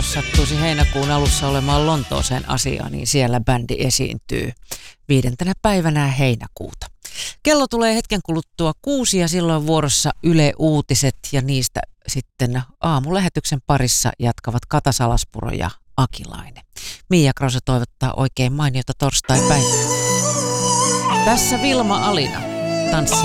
jos sattuisi heinäkuun alussa olemaan Lontooseen asiaa, niin siellä bändi esiintyy 5. päivänä heinäkuuta. Kello tulee hetken kuluttua 6 ja silloin vuorossa Yle Uutiset ja niistä sitten aamulähetyksen parissa jatkavat Kata Salaspuro ja Akilainen. Mia Krause toivottaa oikein mainiota torstaipäivää. Tässä Vilma Alina, tanssi.